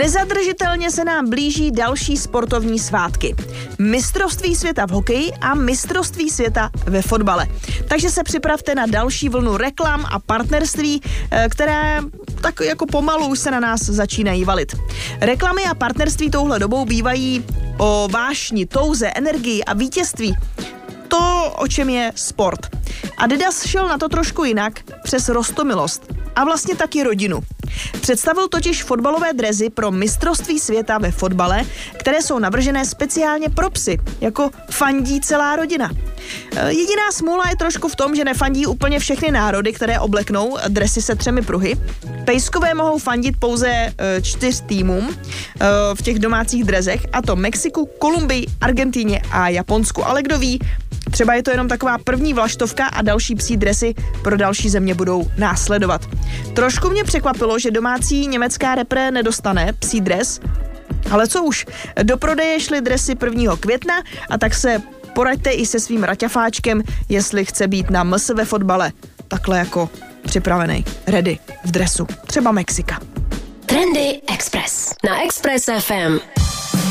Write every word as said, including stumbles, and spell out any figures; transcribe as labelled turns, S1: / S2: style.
S1: Nezadržitelně se nám blíží další sportovní svátky. Mistrovství světa v hokeji a mistrovství světa ve fotbale. Takže se připravte na další vlnu reklam a partnerství, které tak jako pomalu už se na nás začínají valit. Reklamy a partnerství touhle dobou bývají o vášni, touze, energii a vítězství. To, o čem je sport. Adidas šel na to trošku jinak, přes roztomilost. A vlastně taky rodinu. Představil totiž fotbalové dresy pro mistrovství světa ve fotbale, které jsou navržené speciálně pro psy, jako fandí celá rodina. Jediná smůla je trošku v tom, že nefandí úplně všechny národy, které obleknou dresy se třemi pruhy. Pejskové mohou fandit pouze čtyř týmům v těch domácích dresech, a to Mexiku, Kolumbii, Argentíně a Japonsku. Ale kdo ví, třeba je to jenom taková první vlaštovka a další psí dresy pro další země budou následovat. Trošku mě překvapilo, že domácí německá repre nedostane psí dres, ale co už, do prodeje šly dresy prvního května, a tak se poraďte i se svým raťafáčkem, jestli chce být na M S ve fotbale takhle jako připravený, ready v dresu, třeba Mexika.
S2: Trendy Express na Express F M.